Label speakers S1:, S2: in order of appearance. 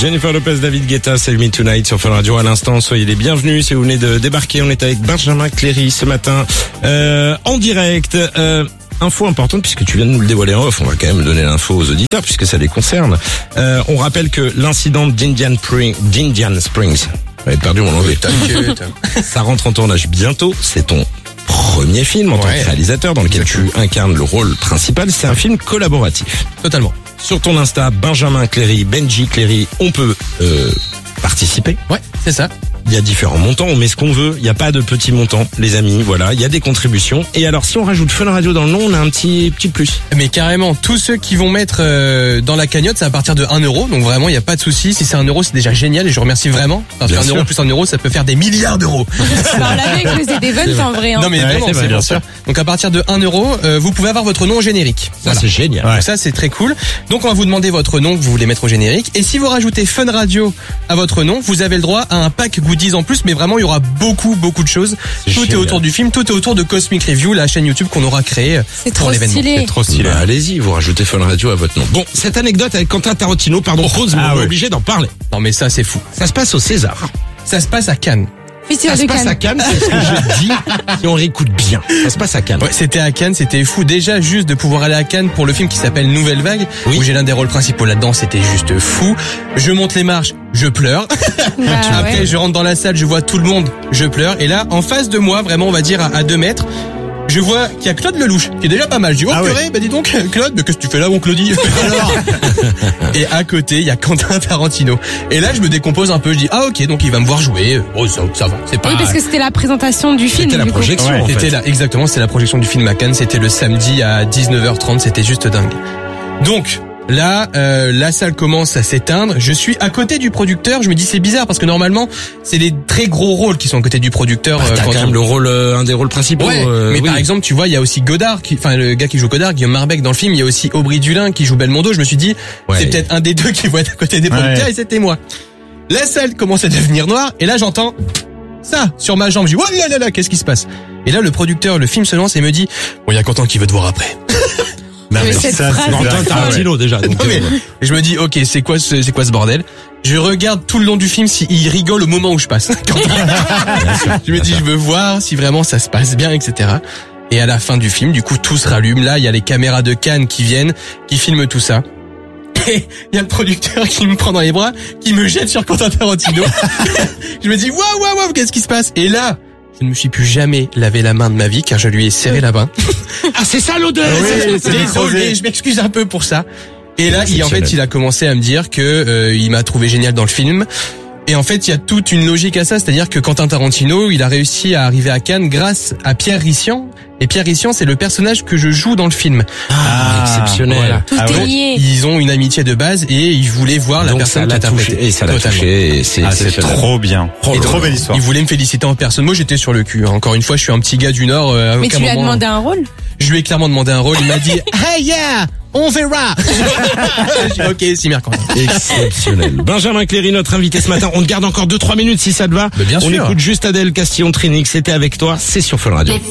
S1: Jennifer Lopez, David Guetta, Save Me Tonight sur Fun Radio à l'instant. Soyez les bienvenus si vous venez de débarquer. On est avec Benjamin Cléry ce matin en direct. Info importante puisque tu viens de nous le dévoiler en off. On va quand même donner l'info aux auditeurs puisque ça les concerne. On rappelle que l'incident d'Indian Springs. J'avais perdu mon anglais. Ça rentre en tournage bientôt. C'est ton premier film en tant que réalisateur dans lequel tu incarnes le rôle principal. C'est un film collaboratif.
S2: Totalement.
S1: Sur ton Insta, Benjamin Cléry, Benji Cléry, on peut participer.
S2: Ouais, c'est ça.
S1: Il y a différents montants, on met ce qu'on veut, il n'y a pas de petits montants, les amis, voilà, il y a des contributions. Et alors, si on rajoute Fun Radio dans le nom, on a un petit plus.
S2: Mais carrément, tous ceux qui vont mettre dans la cagnotte, c'est à partir de 1 euro, donc vraiment, il n'y a pas de souci. Si c'est 1 euro, c'est déjà génial et je vous remercie vraiment. Parce qu'un euro plus 1 euro, ça peut faire des milliards d'euros.
S3: On l'avait avec les events en vrai. Hein.
S2: Non mais vraiment, c'est bien sûr. Donc à partir de 1 euro, vous pouvez avoir votre nom au générique.
S1: Ça, c'est génial.
S2: Donc ça, c'est très cool. Donc on va vous demander votre nom que vous voulez mettre au générique. Et si vous rajoutez Fun Radio à votre nom, vous avez le droit à un pack goodies en plus, mais vraiment, il y aura beaucoup de choses. Tout est autour du film, tout est autour de Cosmic Review, la chaîne YouTube qu'on aura créée pour l'événement.
S3: C'est
S1: trop stylé. Bah, allez-y, vous rajoutez Fun Radio à votre nom. Bon, cette anecdote avec Quentin Tarantino, Rose, on est obligé d'en parler.
S2: Non mais ça, c'est fou.
S1: Ça se passe au César.
S2: Ça se passe à Cannes.
S3: Festival
S1: ça se passe à Cannes, c'est ce que je dis, si on réécoute bien. Ça se passe à Cannes.
S2: Ouais, c'était à Cannes, c'était fou. Déjà, juste de pouvoir aller à Cannes pour le film qui s'appelle Nouvelle Vague, où j'ai l'un des rôles principaux là-dedans, c'était juste fou. Je monte les marches, je pleure. Après, je rentre dans la salle, je vois tout le monde, je pleure. Et là, en face de moi, vraiment, on va dire à 2 mètres, je vois qu'il y a Claude Lelouch, qui est déjà pas mal. Je dis, purée, bah dis donc, Claude, mais qu'est-ce que tu fais là, mon Claudie? Alors et à côté, il y a Quentin Tarantino. Et là, je me décompose un peu, je dis, ok, donc il va me voir jouer. Oh, ça va, c'est pas...
S3: Oui, parce que c'était la présentation du film.
S1: C'était la projection, en fait.
S2: C'était là, exactement, c'était la projection du film à Cannes. C'était le samedi à 19h30, c'était juste dingue. Donc... là, la salle commence à s'éteindre. Je suis à côté du producteur. Je me dis c'est bizarre parce que normalement c'est les très gros rôles qui sont à côté du producteur.
S1: T'as quand même le rôle, un des rôles principaux.
S2: Mais par exemple, tu vois, il y a aussi Godard, le gars qui joue Godard, Guillaume Marbeck dans le film. Il y a aussi Aubry Dulin qui joue Belmondo. Je me suis dit c'est peut-être un des deux qui va être à côté des producteurs et c'était moi. La salle commence à devenir noire et là j'entends ça sur ma jambe. Je dis oh là là, qu'est-ce qui se passe? Et là le producteur, le film se lance et me dit bon, il y a Quentin qui veut te voir après.
S3: Non, mais cette phrase,
S1: Quentin Tarantino déjà. Donc
S2: non, mais je me dis ok, c'est quoi ce bordel? Je regarde tout le long du film s'il rigole au moment où je passe. Je me dis je veux voir si vraiment ça se passe bien, etc. Et à la fin du film, du coup tout se rallume. Là il y a les caméras de Cannes qui viennent, qui filment tout ça. Et il y a le producteur qui me prend dans les bras, qui me jette sur Quentin Tarantino. Je me dis waouh, qu'est-ce qui se passe? Et là, je ne me suis plus jamais lavé la main de ma vie car je lui ai serré la main.
S1: Ah, c'est ça l'odeur.
S2: Désolé, je m'excuse un peu pour ça. Et là, il a commencé à me dire que il m'a trouvé génial dans le film. Et en fait, il y a toute une logique à ça, c'est-à-dire que Quentin Tarantino, il a réussi à arriver à Cannes grâce à Pierre Rissian. Et Pierre Rissian, c'est le personnage que je joue dans le film.
S1: Exceptionnel.
S2: Voilà.
S3: Tout est lié.
S2: Ils ont une amitié de base et ils voulaient voir la personne qui a touché.
S1: Et ça l'a touché. Et c'est
S4: trop bien. Trop belle histoire.
S2: Ils voulaient me féliciter en personne. Moi, j'étais sur le cul. Encore une fois, je suis un petit gars du Nord.
S3: Mais tu lui as demandé un rôle?
S2: Je lui ai clairement demandé un rôle. Il m'a dit, hey yeah, on verra. Ok, si Mercant.
S1: Exceptionnel. Benjamin Cléry, notre invité ce matin. On te garde encore 2-3 minutes si ça te va.
S2: Bien sûr.
S1: On écoute juste Adèle Castillon-Trinix. C'était avec toi. C'est sur Fun Radio.